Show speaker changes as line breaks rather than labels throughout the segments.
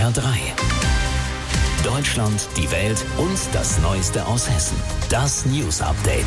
HR3. Deutschland, die Welt und das Neueste aus Hessen. Das News Update.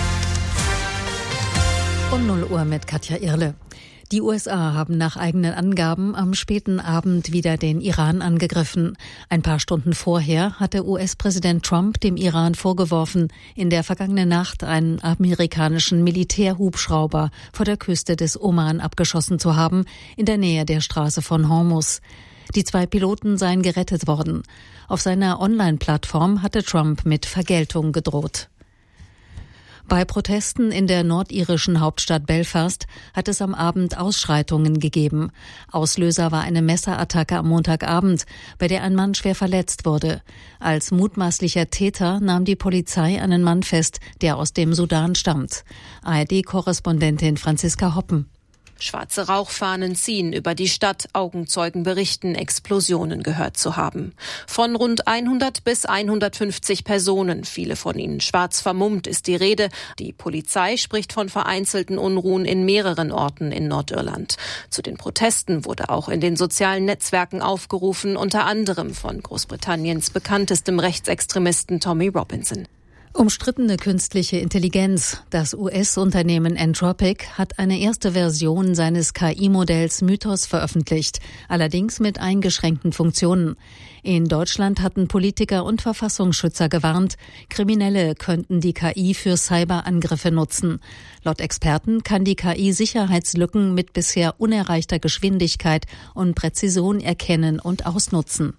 Um 0 Uhr mit Katja Irle. Die USA haben nach eigenen Angaben am späten Abend wieder den Iran angegriffen. Ein paar Stunden vorher hatte US-Präsident Trump dem Iran vorgeworfen, in der vergangenen Nacht einen amerikanischen Militärhubschrauber vor der Küste des Oman abgeschossen zu haben, in der Nähe der Straße von Hormuz. Die 2 Piloten seien gerettet worden. Auf seiner Online-Plattform hatte Trump mit Vergeltung gedroht. Bei Protesten in der nordirischen Hauptstadt Belfast hat es am Abend Ausschreitungen gegeben. Auslöser war eine Messerattacke am Montagabend, bei der ein Mann schwer verletzt wurde. Als mutmaßlicher Täter nahm die Polizei einen Mann fest, der aus dem Sudan stammt. ARD-Korrespondentin Franziska Hoppen.
Schwarze Rauchfahnen ziehen über die Stadt, Augenzeugen berichten, Explosionen gehört zu haben. Von rund 100 bis 150 Personen, viele von ihnen schwarz vermummt, ist die Rede. Die Polizei spricht von vereinzelten Unruhen in mehreren Orten in Nordirland. Zu den Protesten wurde auch in den sozialen Netzwerken aufgerufen, unter anderem von Großbritanniens bekanntestem Rechtsextremisten Tommy Robinson.
Umstrittene künstliche Intelligenz. Das US-Unternehmen Anthropic hat eine erste Version seines KI-Modells Mythos veröffentlicht, allerdings mit eingeschränkten Funktionen. In Deutschland hatten Politiker und Verfassungsschützer gewarnt, Kriminelle könnten die KI für Cyberangriffe nutzen. Laut Experten kann die KI Sicherheitslücken mit bisher unerreichter Geschwindigkeit und Präzision erkennen und ausnutzen.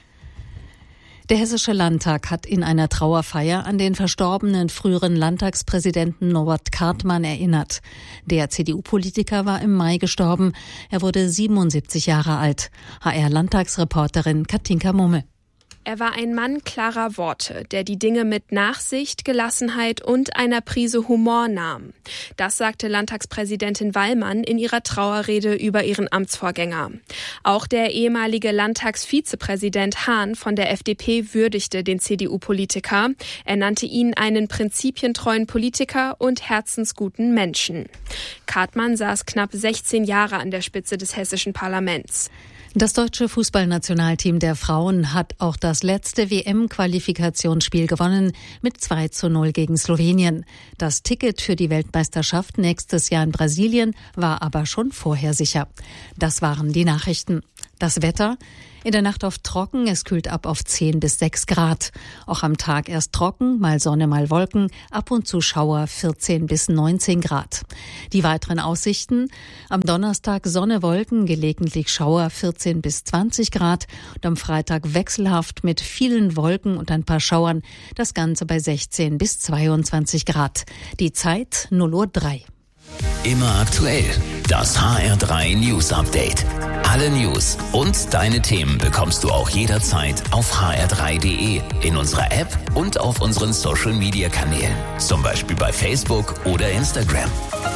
Der Hessische Landtag hat in einer Trauerfeier an den verstorbenen früheren Landtagspräsidenten Norbert Kartmann erinnert. Der CDU-Politiker war im Mai gestorben. Er wurde 77 Jahre alt. HR-Landtagsreporterin Katinka Mumme.
Er war ein Mann klarer Worte, der die Dinge mit Nachsicht, Gelassenheit und einer Prise Humor nahm. Das sagte Landtagspräsidentin Wallmann in ihrer Trauerrede über ihren Amtsvorgänger. Auch der ehemalige Landtagsvizepräsident Hahn von der FDP würdigte den CDU-Politiker. Er nannte ihn einen prinzipientreuen Politiker und herzensguten Menschen. Kartmann saß knapp 16 Jahre an der Spitze des hessischen Parlaments.
Das deutsche Fußballnationalteam der Frauen hat auch das letzte WM-Qualifikationsspiel gewonnen mit 2:0 gegen Slowenien. Das Ticket für die Weltmeisterschaft nächstes Jahr in Brasilien war aber schon vorher sicher. Das waren die Nachrichten. Das Wetter: in der Nacht oft trocken, es kühlt ab auf 10 bis 6 Grad. Auch am Tag erst trocken, mal Sonne, mal Wolken, ab und zu Schauer, 14 bis 19 Grad. Die weiteren Aussichten: am Donnerstag Sonne, Wolken, gelegentlich Schauer, 14 bis 20 Grad. Und am Freitag wechselhaft mit vielen Wolken und ein paar Schauern, das Ganze bei 16 bis 22 Grad. Die Zeit 0:03 Uhr.
Immer aktuell. Das HR3 News Update. Alle News und deine Themen bekommst du auch jederzeit auf hr3.de, in unserer App und auf unseren Social Media Kanälen. Zum Beispiel bei Facebook oder Instagram.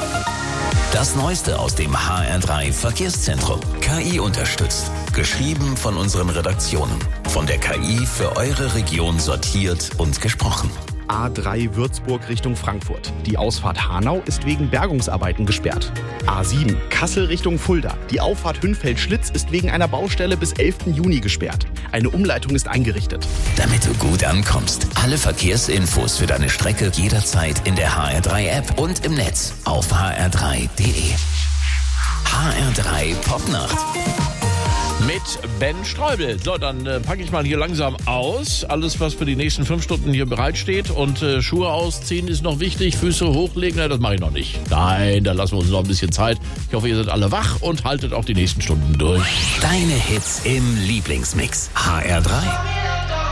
Das Neueste aus dem HR3 Verkehrszentrum. KI unterstützt. Geschrieben von unseren Redaktionen. Von der KI für eure Region sortiert und gesprochen.
A3 Würzburg Richtung Frankfurt. Die Ausfahrt Hanau ist wegen Bergungsarbeiten gesperrt. A7 Kassel Richtung Fulda. Die Auffahrt Hünfeld-Schlitz ist wegen einer Baustelle bis 11. Juni gesperrt. Eine Umleitung ist eingerichtet.
Damit du gut ankommst. Alle Verkehrsinfos für deine Strecke jederzeit in der HR3-App und im Netz auf hr3.de. HR3 Popnacht.
Mit Ben Streubel. So, dann packe ich mal hier langsam aus. Alles, was für die nächsten 5 Stunden hier bereitsteht. Und Schuhe ausziehen ist noch wichtig. Füße hochlegen, das mache ich noch nicht. Nein, da lassen wir uns noch ein bisschen Zeit. Ich hoffe, ihr seid alle wach und haltet auch die nächsten Stunden durch.
Deine Hits im Lieblingsmix. HR3.